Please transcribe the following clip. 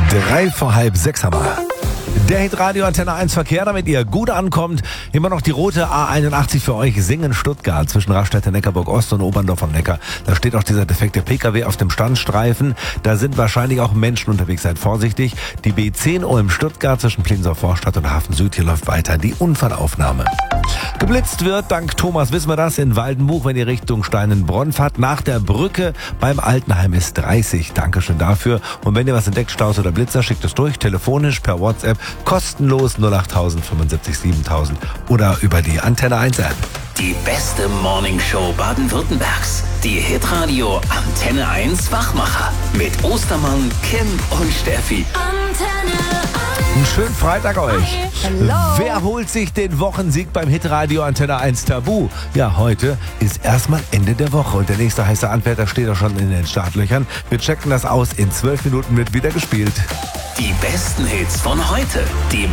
Drei vor halb sechs haben wir. Der Hitradio Antenne 1 Verkehr, damit ihr gut ankommt. Immer noch die rote A81 für euch, Singen-Stuttgart zwischen Raststätte Neckarburg Ost und Oberndorf am Neckar. Da steht auch dieser defekte PKW auf dem Standstreifen. Da sind wahrscheinlich auch Menschen unterwegs, seid vorsichtig. Die B10 Ulm Stuttgart zwischen Plinsow Vorstadt und Hafen Süd, hier läuft weiter die Unfallaufnahme. Geblitzt wird, dank Thomas wissen wir das, in Waldenbuch, wenn ihr Richtung Steinenbronn fahrt. Nach der Brücke beim Altenheim ist 30. Dankeschön dafür. Und wenn ihr was entdeckt, Staus oder Blitzer, schickt es durch, telefonisch, per WhatsApp, kostenlos 08000 75 7000 oder über die Antenne 1 App. Die beste Morningshow Baden-Württembergs. Die Hitradio Antenne 1 Wachmacher. Mit Ostermann, Kim und Steffi. Antenne 1. Einen schönen Freitag euch. Hello. Wer holt sich den Wochensieg beim Hitradio Antenne 1 Tabu? Ja, heute ist erstmal Ende der Woche und der nächste heiße Anwärter steht auch schon in den Startlöchern. Wir checken das aus. In 12 Minuten wird wieder gespielt. Die besten Hits von heute. Die